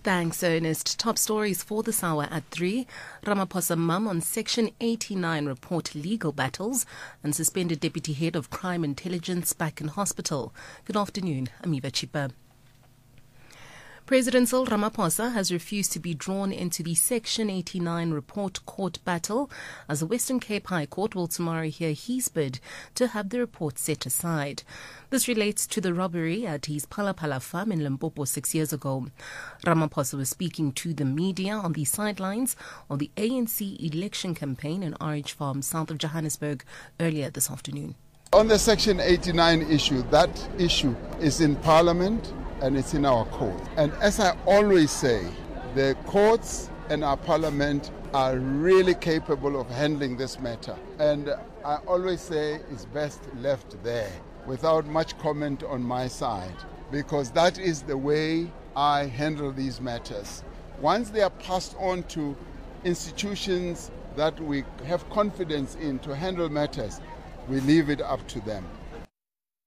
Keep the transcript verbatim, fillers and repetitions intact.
Thanks, Ernest. Top stories for this hour at three. Ramaphosa mum on Section eighty-nine report legal battles, and suspended Deputy Head of Crime Intelligence back in hospital. Good afternoon, Amiva Chipa. President Cyril Ramaphosa has refused to be drawn into the Section eighty-nine report court battle, as the Western Cape High Court will tomorrow hear his bid to have the report set aside. This relates to the robbery at his Phalaphala farm in Limpopo six years ago. Ramaphosa was speaking to the media on the sidelines of the A N C election campaign in R H Farm, south of Johannesburg, earlier this afternoon. On the Section eighty-nine issue, that issue is in Parliament and it's in our court. And as I always say, the courts and our Parliament are really capable of handling this matter. And I always say it's best left there without much comment on my side, because that is the way I handle these matters. Once they are passed on to institutions that we have confidence in to handle matters, we leave it up to them.